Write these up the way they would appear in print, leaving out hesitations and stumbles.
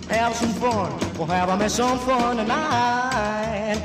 have some fun. We'll have me some fun tonight.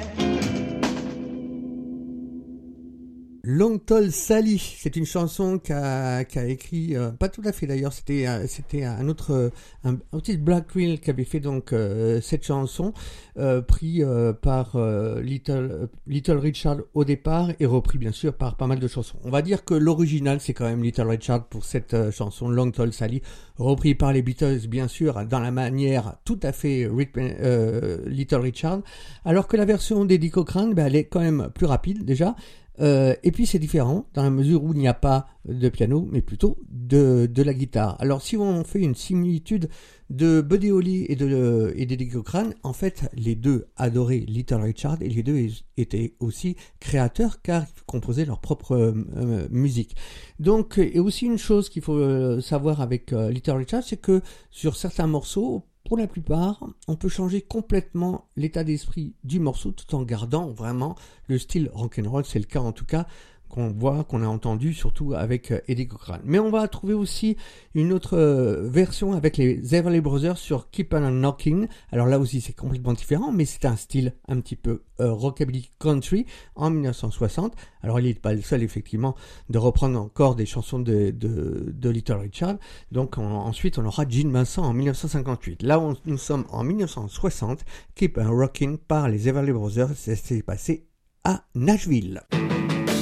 Long Tall Sally, c'est une chanson qu'a écrit, pas tout à fait d'ailleurs, c'était un autre artiste Blackwell qui avait fait donc cette chanson, pris par Little Richard au départ et repris bien sûr par pas mal de chansons. On va dire que l'original c'est quand même Little Richard pour cette chanson Long Tall Sally, repris par les Beatles bien sûr dans la manière tout à fait Little Richard, alors que la version d'Eddie Cochran, elle est quand même plus rapide déjà. Et puis c'est différent dans la mesure où il n'y a pas de piano mais plutôt de la guitare. Alors si on fait une similitude de Buddy Holly et d'Eddie Cochran, en fait les deux adoraient Little Richard et les deux étaient aussi créateurs car ils composaient leur propre musique. Donc et aussi une chose qu'il faut savoir avec Little Richard, c'est que sur certains morceaux, pour la plupart, on peut changer complètement l'état d'esprit du morceau tout en gardant vraiment le style rock'n'roll. C'est le cas en tout cas qu'on a entendu surtout avec Eddie Cochran. Mais on va trouver aussi une autre version avec les Everly Brothers sur Keep on Knocking. Alors là aussi c'est complètement différent, mais c'est un style un petit peu rockabilly country en 1960. Alors il n'est pas le seul effectivement de reprendre encore des chansons de Little Richard. Donc ensuite on aura Gene Vincent en 1958. Là nous sommes en 1960. Keep on Rocking par les Everly Brothers. Ça s'est passé à Nashville.